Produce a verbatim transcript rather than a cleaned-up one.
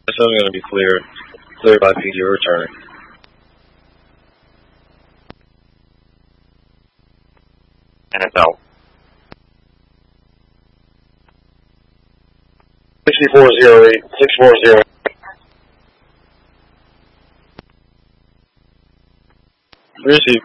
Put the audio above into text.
This is going to be clear. Clear by P D returning. And it's out. sixty-four zero eight, six four zero. Receive.